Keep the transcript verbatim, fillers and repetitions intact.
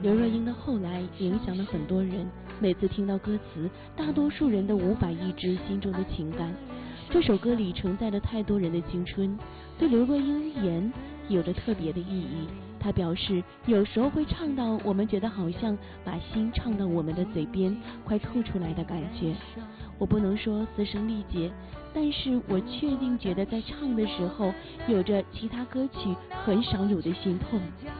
刘若英的后来影响了很多人，每次听到歌词，大多数人都无法抑制心中的情感。这首歌里承载了太多人的青春，对刘若英而言有着特别的意义。她表示，有时候会唱到我们觉得好像把心唱到我们的嘴边快吐出来的感觉。我不能说嘶声力竭，但是我确定觉得在唱的时候有着其他歌曲很少有的心痛。